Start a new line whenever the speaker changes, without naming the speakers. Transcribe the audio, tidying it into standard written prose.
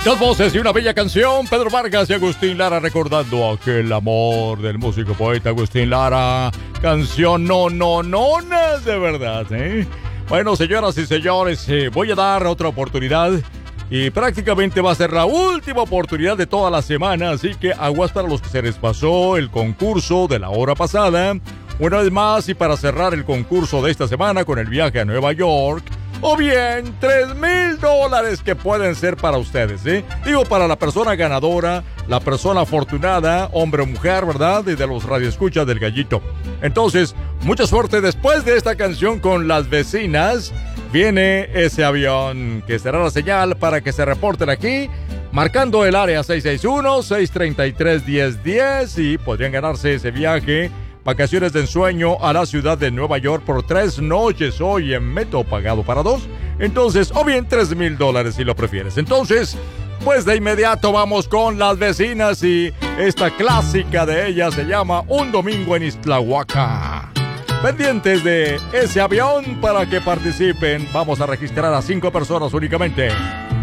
Dos voces y una bella canción, Pedro Vargas y Agustín Lara recordando aquel amor del músico poeta Agustín Lara. Canción no, de verdad, ¿eh? Bueno, señoras y señores, voy a dar otra oportunidad y prácticamente va a ser la última oportunidad de toda la semana, así que aguas para los que se les pasó el concurso de la hora pasada. Una vez más, y para cerrar el concurso de esta semana con el viaje a Nueva York, o bien $3,000 que pueden ser para ustedes, ¿eh? Digo, para la persona ganadora, la persona afortunada, hombre o mujer, ¿verdad? Y de los radioescuchas del Gallito. Entonces, mucha suerte después de esta canción con Las Vecinas. Viene ese avión que será la señal para que se reporten aquí, marcando el área 661-633-1010 y podrían ganarse ese viaje. Vacaciones de ensueño a la ciudad de Nueva York por 3 noches hoy en método pagado para 2. Entonces, o bien $3,000 si lo prefieres. Entonces, pues de inmediato vamos con Las Vecinas y esta clásica de ella se llama Un Domingo en Ixtlahuaca. Pendientes de ese avión para que participen. Vamos a registrar a 5 personas únicamente.